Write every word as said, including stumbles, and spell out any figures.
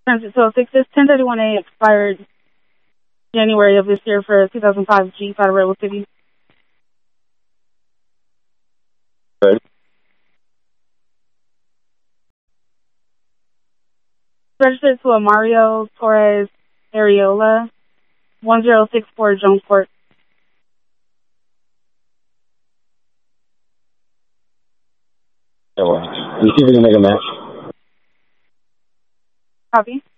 Transit two oh six, this ten thirty-one A expired January of this year for a two thousand five Jeep out of Redwood City. Good. Registered to a Mario Torres Areola, one zero six four Jonesport. So, uh, you see if we can make a match. Copy.